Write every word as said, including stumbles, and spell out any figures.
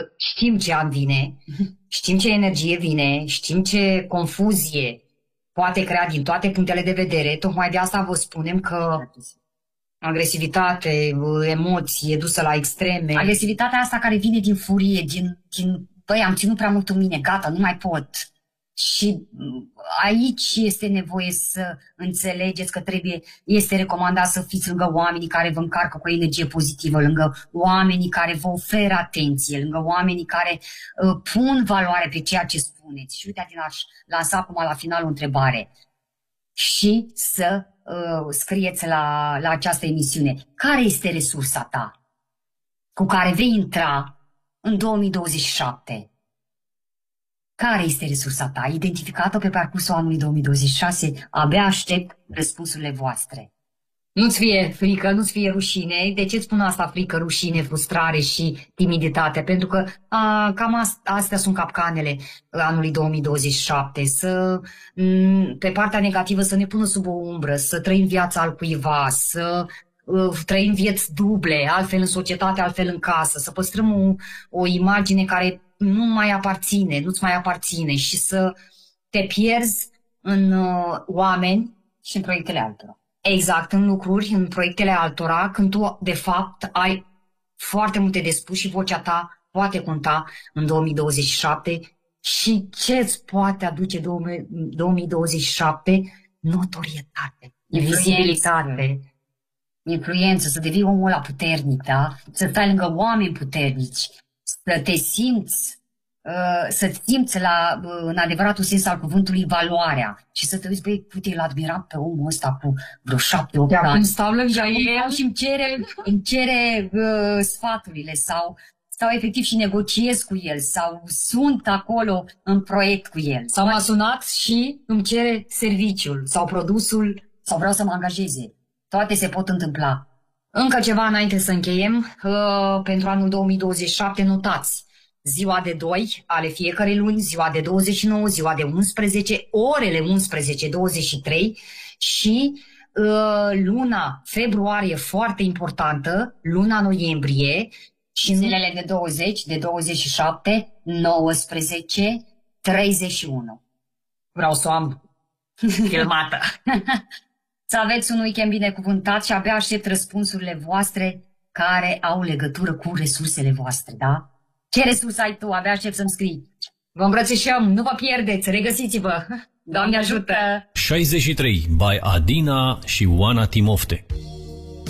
știm ce an vine, știm ce energie vine, știm ce confuzie poate crea din toate punctele de vedere. Tocmai de asta vă spunem că agresivitate, emoție dusă la extreme. Agresivitatea asta care vine din furie, din, din băi, am ținut prea mult în mine, gata, nu mai pot. Și aici este nevoie să înțelegeți că trebuie, este recomandat să fiți lângă oamenii care vă încarcă cu energie pozitivă, lângă oamenii care vă oferă atenție, lângă oamenii care uh, pun valoare pe ceea ce spuneți. Și uite, aș lansa acum la final o întrebare. Și să uh, scrieți la, la această emisiune. Care este resursa ta cu care vei intra în două mii douăzeci și șapte? Care este resursa ta? Identificată pe parcursul anului două mii douăzeci și șase? Abia aștept răspunsurile voastre. Nu-ți fie frică, nu-ți fie rușine. De ce îți spun asta? Frică, rușine, frustrare și timiditate? Pentru că a, cam astea sunt capcanele anului două mii douăzeci și șapte. Să, pe partea negativă să ne pună sub o umbră, să trăim viața al cuiva, să uh, trăim vieți duble, altfel în societate, altfel în casă, să păstrăm o, o imagine care nu mai aparține, nu-ți mai aparține și să te pierzi în uh, oameni și în proiectele altora. Exact, în lucruri, în proiectele altora, când tu, de fapt, ai foarte multe de spus și vocea ta poate conta în două mii douăzeci și șapte. Și ce îți poate aduce două mii douăzeci și șapte? Notorietate, vizibilitate. Influență, să devii omul ăla puternic, da? Să stai lângă oameni puternici, să te simți, uh, să simți la, uh, în adevăratul sens al cuvântului valoarea și să te uiți, băi, uite, îl admiram pe omul ăsta cu vreo șapte, opt ani. Acum stau lângă el și îmi cere, îmi cere uh, sfaturile sau sau efectiv și negociez cu el sau sunt acolo în proiect cu el. Sau m-a sunat și îmi cere serviciul sau produsul sau vreau să mă angajeze. Toate se pot întâmpla. Încă ceva înainte să încheiem, uh, pentru anul două mii douăzeci și șapte notați ziua de doi ale fiecărei luni, ziua de douăzeci și nouă, ziua de unsprezece, orele unsprezece douăzeci și trei și uh, luna februarie foarte importantă, luna noiembrie și zilele de douăzeci, de douăzeci și șapte, nouăsprezece, treizeci și unu. Vreau să o am filmată. Să aveți un weekend binecuvântat și abia aștept răspunsurile voastre care au legătură cu resursele voastre, da? Ce resurs ai tu? Abia aștept să-mi scrii. Vă îmbrățișăm, nu vă pierdeți, regăsiți-vă. Doamne ajută! șaizeci și trei by Adina și Oana Timofte.